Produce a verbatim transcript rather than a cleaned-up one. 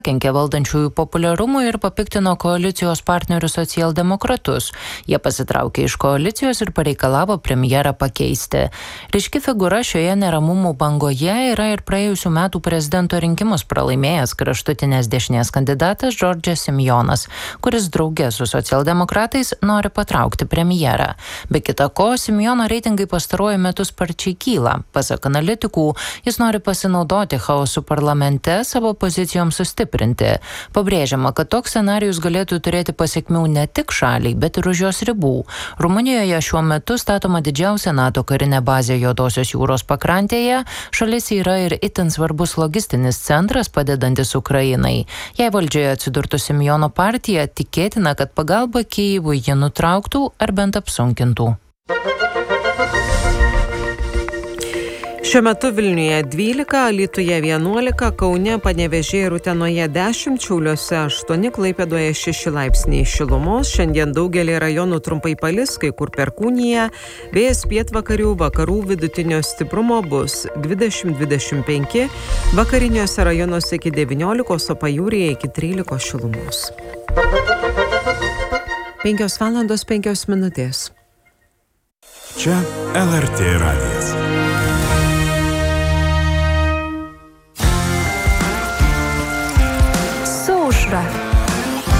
kenkė valdančiųjų populiarumui ir papiktino koalicijos partnerius socialdemokratus. Jie pasitraukė iš koalicijos ir pareikalavo premjerą pakeisti. Ryški figūra šioje neramumų bangoje yra ir praėjusių metų prezidento rinkimus pralaimėjęs kraštutinės dešinės kandidatas Giorgias Simjonas, kuris drauge su socialdemokratais nori patraukti premjerą. Be kita ko, Simjono reitingai pastaruoju metu sparčiai kyla. Pasak analitikų, jis nori pasinaudoti chaosu parlamente savo pozicijoms sustiprinti. Pabrėžiama, kad toks scenarijus galėtų turėti pasiekmių ne tik šaliai, bet ir už jos ribų. Rumunijoje šiuo metu statoma didžiausia NATO karinė bazė Juodosios jūros pakrantėje. Šalis yra ir itin svarbus logistinis centras padedantis Ukrainai. Jei valdžioje atsidurtų Simjono partija, tikėtina, kad pagalba Kijevui ji nutrauktų ar bent apsunkintų. Šiuo metu Vilniuje dvylika, Alytuje vienuolika, Kaune, Panevėžyje ir Utenoje dešimt, Šiauliuose aštuoni, Klaipėdoje šeši laipsniai šilumos. Šiandien daugelį rajonų trumpai palis, kai kur perkūnija. Vėjas pietvakarių, vakarų vidutinio stiprumo bus dvidešimt dvidešimt penki, vakariniuose rajonuose iki devyniolikos, o pajūryje iki trylikos šilumos. penkios valandos penkios minutės. Čia L R T radijas. Aušra.